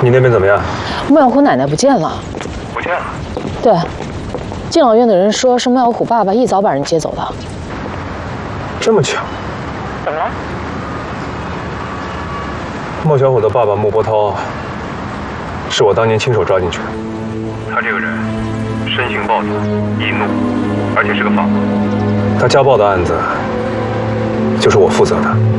你那边怎么样？ 莫小虎奶奶不见了。 不见了。 对，敬老院的人说是莫小虎爸爸一早把人接走的。 这么巧？ 怎么了？ 莫小虎的爸爸莫波涛，是我当年亲手抓进去的。他这个人生性暴躁、易怒，而且是个法盲。他家暴的案子就是我负责的。